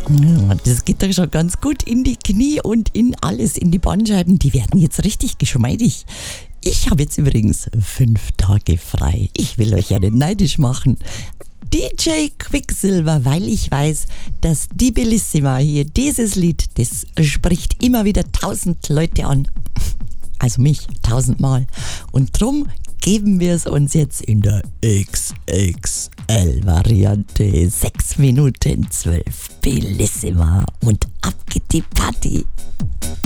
Ja, das geht doch schon ganz gut in die Knie und in alles, in die Bandscheiben. Die werden jetzt richtig geschmeidig. Ich habe jetzt übrigens 5 Tage frei. Ich will euch ja nicht neidisch machen. DJ Quicksilver, weil ich weiß, dass die Bellissima hier, dieses Lied, das spricht immer wieder 1000 Leute an. Also mich 1000 Mal. Und drum geben wir es uns jetzt in der XXL-Variante. 6 Minuten 12 Bellissima und ab geht die Party.